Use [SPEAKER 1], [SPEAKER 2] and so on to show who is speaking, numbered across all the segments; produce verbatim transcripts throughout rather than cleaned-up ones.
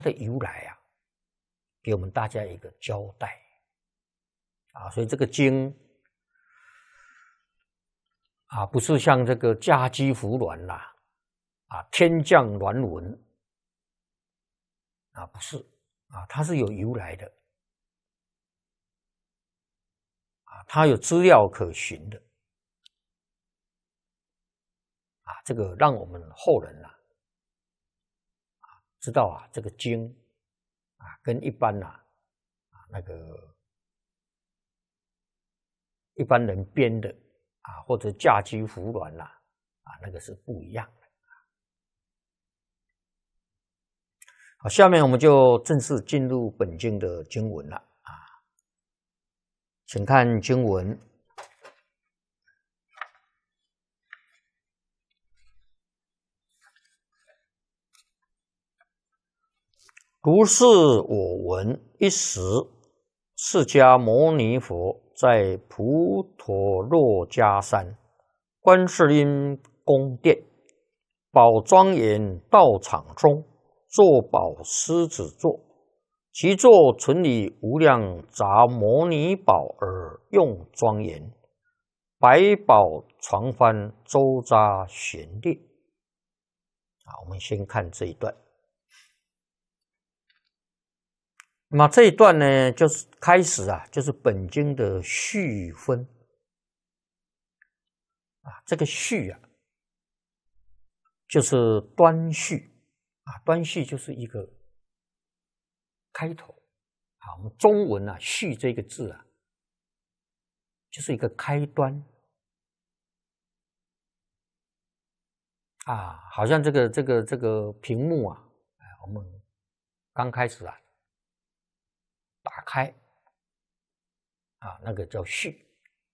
[SPEAKER 1] 的由来啊，给我们大家一个交代啊。所以这个经啊，不是像这个家居服鸾啦，啊，天降鸾文啊，不是啊，它是有由来的啊，它有资料可循的啊，这个让我们后人呐啊知道啊，这个经啊跟一般呐啊那个一般人编的啊或者家居服鸾呐啊那个是不一样的。好，下面我们就正式进入本经的经文了啊，请看经文。如是我闻，一时释迦牟尼佛在普陀洛迦山观世音宫殿宝庄严道场中，坐宝狮子座，其座纯理无量杂摩尼宝而用庄严，百宝传幡周匝旋列。好，我们先看这一段。那么这一段呢，就是开始啊，就是本经的序分啊。这个序啊，就是端序啊，端序就是一个开头啊。我们中文啊，序这个字啊，就是一个开端啊，好像这个这个这个屏幕啊，我们刚开始啊。打开啊，那个叫序。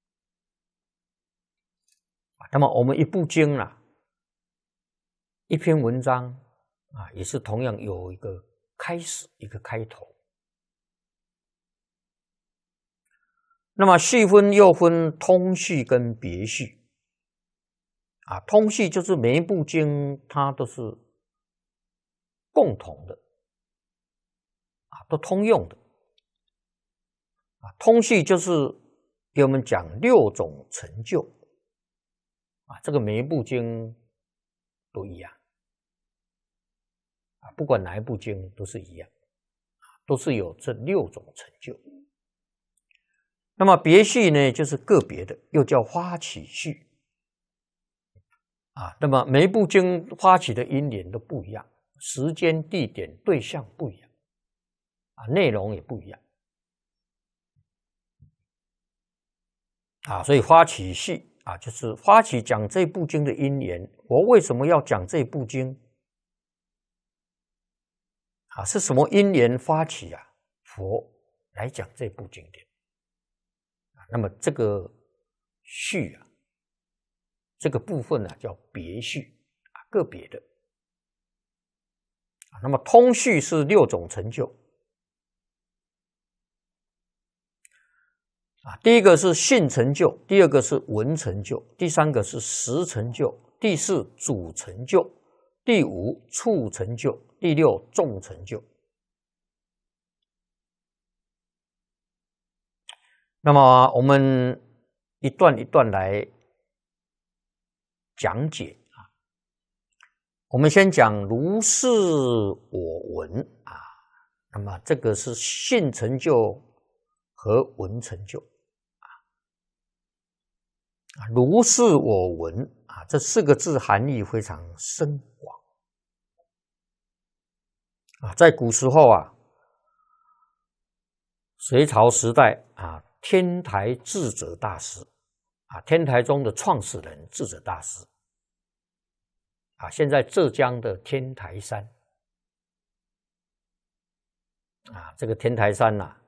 [SPEAKER 1] 那么我们一部经啊，一篇文章啊，也是同样有一个开始，一个开头。那么序分又分通序跟别序啊，通序就是每一部经它都是共同的啊，都通用的。啊，通序就是给我们讲六种成就啊，这个每一部经都一样啊，不管哪一部经都是一样啊，都是有这六种成就。那么别序呢，就是个别的，又叫发起序啊。那么每一部经发起的因缘都不一样，时间、地点、对象不一样啊，内容也不一样。啊，所以发起序啊，就是发起讲这部经的因缘。我为什么要讲这部经？啊，是什么因缘发起啊？佛来讲这部经典。啊，那么这个序啊，这个部分呢、啊、叫别序啊，个别的。啊，那么通序是六种成就。啊，第一个是信成就，第二个是闻成就，第三个是识成就，第四主成就，第五处成就，第六众成就。那么我们一段一段来讲解啊。我们先讲如是我闻啊，那么这个是信成就和闻成就。如是我闻啊，这四个字含义非常深广啊。在古时候啊，隋朝时代啊，天台智者大师啊，天台宗的创始人智者大师啊，现在浙江的天台山啊，这个天台山呐、啊，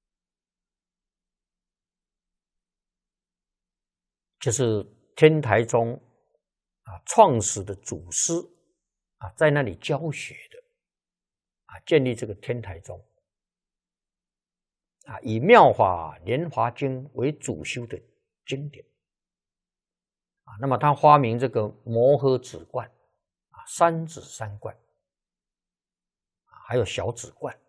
[SPEAKER 1] 就是天台宗啊创始的祖师啊，在那里教学的啊，建立这个天台宗啊，以《妙法莲华经》为主修的经典啊。那么他发明这个摩诃止观啊，三指三观啊， 还有小指冠。